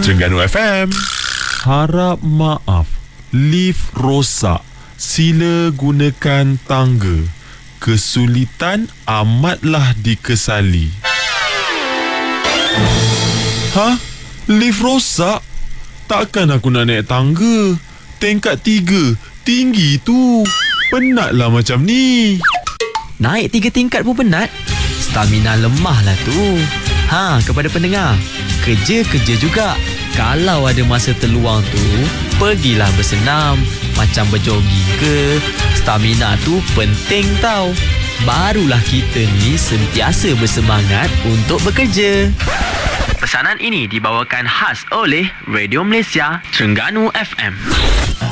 Terengganu FM. Harap maaf, lift rosak. Sila gunakan tangga. Kesulitan amatlah dikesali. Hah? Lift rosak? Takkan aku nak naik tangga? Tingkat 3, tinggi tu. Penatlah macam ni. Naik 3 tingkat pun penat? Stamina lemah lah tu. Kepada pendengar, kerja juga. Kalau ada masa terluang tu, pergilah bersenam. Macam berjoging ke. Stamina tu penting tau. Barulah kita ni sentiasa bersemangat untuk bekerja. Pesanan ini dibawakan khas oleh Radio Malaysia Terengganu FM.